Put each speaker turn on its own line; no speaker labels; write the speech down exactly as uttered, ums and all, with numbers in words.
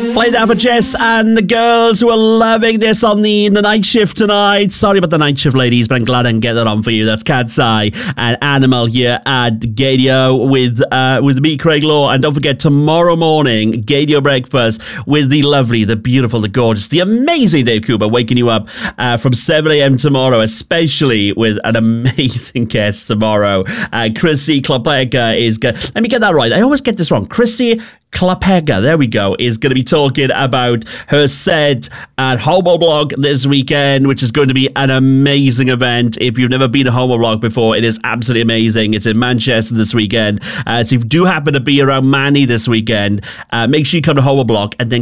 Play that for Jess and the girls who are loving this on the, the night shift tonight. Sorry about the night shift, ladies, but I'm glad I can get that on for you. That's Cat's Eye and Animal here at Gadio with uh, with me, Craig Law. And don't forget, tomorrow morning, Gadio Breakfast with the lovely, the beautiful, the gorgeous, the amazing Dave Cooper waking you up uh, from seven a.m. tomorrow, especially with an amazing guest tomorrow. Uh, Chrissy Klapega is going to... Let me get that right. I always get this wrong. Chrissy Klapega, there we go, is going to be talking about her set at Homoblog this weekend, which is going to be an amazing event. If you've never been to Homoblog before, it is absolutely amazing. It's in Manchester this weekend. Uh, so if you do happen to be around Manny this weekend, uh, make sure you come to Homoblog and then